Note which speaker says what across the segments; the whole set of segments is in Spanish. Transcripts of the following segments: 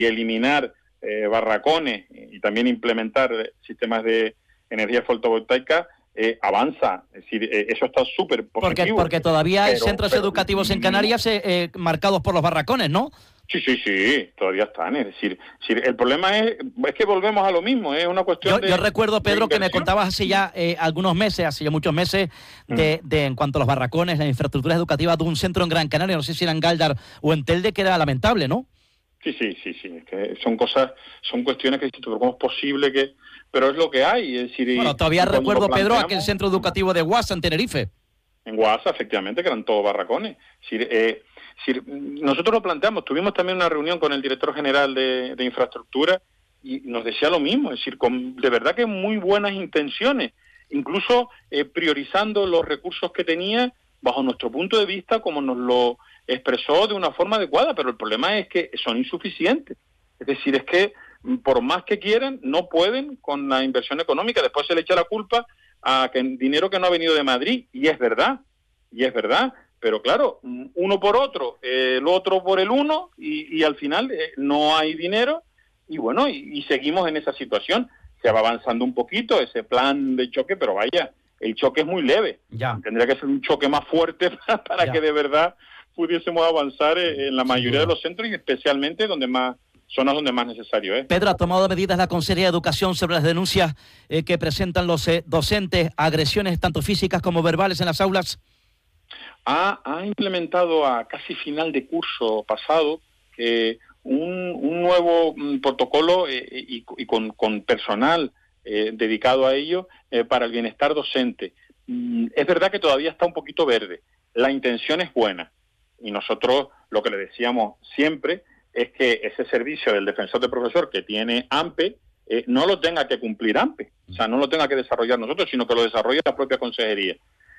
Speaker 1: y eliminar barracones y también implementar sistemas de energía fotovoltaica, avanza. Es decir, eso está súper positivo.
Speaker 2: Porque todavía hay centros educativos en Canarias marcados por los barracones, ¿no?
Speaker 1: Sí, todavía están. Es decir, el problema es que volvemos a lo mismo, es una cuestión
Speaker 2: yo recuerdo, Pedro, que me contabas hace ya muchos meses, de en cuanto a los barracones, las infraestructuras educativas de un centro en Gran Canaria, no sé si era en Galdar o en Telde, que era lamentable, ¿no?
Speaker 1: Sí, es que son cuestiones que dices, ¿cómo es posible que...? Pero es lo que hay, es decir...
Speaker 2: Bueno, todavía recuerdo, Pedro, aquel centro educativo de Guasa, en Tenerife.
Speaker 1: En Guasa, efectivamente, que eran todos barracones. Nosotros lo planteamos, tuvimos también una reunión con el director general de infraestructura y nos decía lo mismo, es decir, de verdad que muy buenas intenciones, incluso priorizando los recursos que tenía bajo nuestro punto de vista, como nos lo expresó de una forma adecuada, pero el problema es que son insuficientes. Es decir, es que por más que quieran, no pueden con la inversión económica. Después se le echa la culpa a dinero que no ha venido de Madrid, y es verdad, pero claro, uno por otro, el otro por el uno, y al final no hay dinero, y bueno, y seguimos en esa situación. Se va avanzando un poquito ese plan de choque, pero vaya, el choque es muy leve.
Speaker 2: Ya.
Speaker 1: Tendría que ser un choque más fuerte para que de verdad pudiésemos avanzar en la mayoría de los centros, y especialmente zonas donde más necesario es.
Speaker 2: Pedro, ¿ha tomado medidas la Consejería de Educación sobre las denuncias que presentan los docentes, agresiones tanto físicas como verbales en las aulas?
Speaker 1: Ha implementado a casi final de curso pasado un nuevo protocolo y con personal dedicado a ello para el bienestar docente. Es verdad que todavía está un poquito verde. La intención es buena, y nosotros lo que le decíamos siempre es que ese servicio del defensor del profesor que tiene AMPE no lo tenga que cumplir AMPE, o sea, no lo tenga que desarrollar nosotros, sino que lo desarrolle la propia consejería.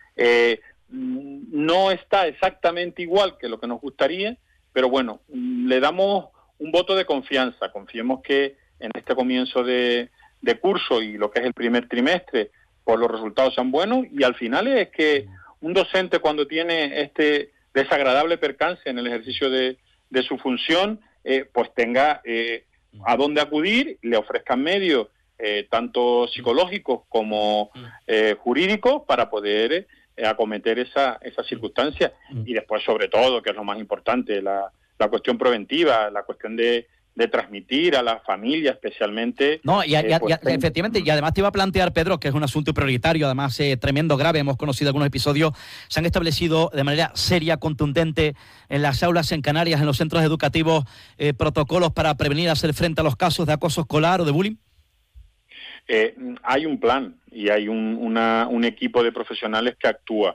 Speaker 1: No está exactamente igual que lo que nos gustaría, pero bueno, le damos un voto de confianza. Confiemos que en este comienzo de curso y lo que es el primer trimestre, pues los resultados sean buenos, y al final es que un docente, cuando tiene este desagradable percance en el ejercicio de su función, pues tenga a dónde acudir, le ofrezcan medios tanto psicológicos como jurídicos para poder acometer esa circunstancia. Y después, sobre todo, que es lo más importante, la cuestión preventiva, la cuestión de transmitir a la familia especialmente...
Speaker 2: No, efectivamente, y además te iba a plantear, Pedro, que es un asunto prioritario, además tremendo, grave. Hemos conocido algunos episodios. Se han establecido de manera seria, contundente, en las aulas en Canarias, en los centros educativos, protocolos para prevenir, hacer frente a los casos de acoso escolar o de bullying.
Speaker 1: Hay un plan y hay un equipo de profesionales que actúa.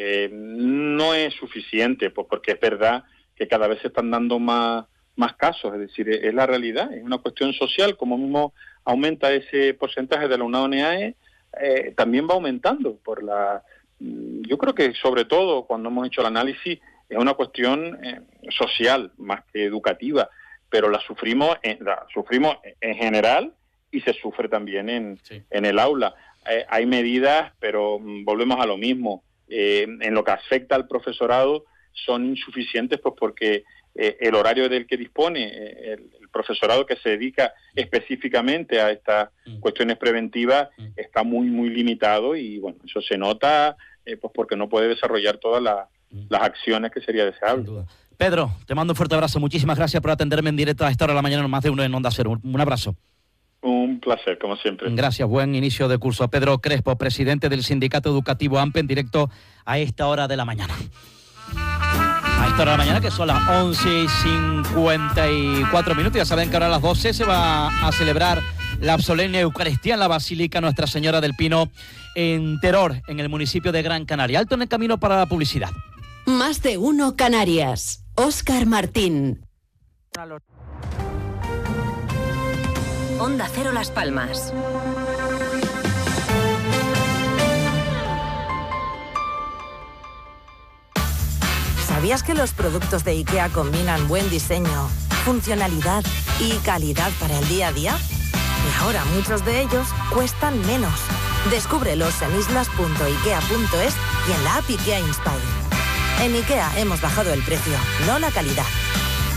Speaker 1: No es suficiente, pues porque es verdad que cada vez se están dando más casos, es decir, es la realidad, es una cuestión social. Como mismo aumenta ese porcentaje del alumnado NEAE, también va aumentando yo creo que sobre todo cuando hemos hecho el análisis es una cuestión social más que educativa, pero la sufrimos en general y se sufre también en el aula. Hay medidas, pero volvemos a lo mismo. En lo que afecta al profesorado son insuficientes, pues porque el horario del que dispone el profesorado que se dedica específicamente a estas cuestiones preventivas está muy, muy limitado, y bueno, eso se nota pues porque no puede desarrollar todas las acciones que sería deseable.
Speaker 2: Pedro, te mando un fuerte abrazo, muchísimas gracias por atenderme en directo a esta hora de la mañana en Más de Uno en Onda Cero. Un abrazo.
Speaker 1: Un placer, como siempre.
Speaker 2: Gracias, buen inicio de curso. Pedro Crespo, presidente del Sindicato Educativo AMPE, en directo a esta hora de la mañana. A esta hora de la mañana, que son las 11:54. Ya saben que ahora a las 12 se va a celebrar la solemne Eucaristía en la Basílica Nuestra Señora del Pino en Teror, en el municipio de Gran Canaria. Alto en el camino para la publicidad.
Speaker 3: Más de Uno Canarias. Óscar Martín.
Speaker 4: Onda Cero Las Palmas.
Speaker 5: ¿Sabías que los productos de IKEA combinan buen diseño, funcionalidad y calidad para el día a día? Y ahora muchos de ellos cuestan menos. Descúbrelos en islas.ikea.es y en la app IKEA Inspire. En IKEA hemos bajado el precio, no la calidad.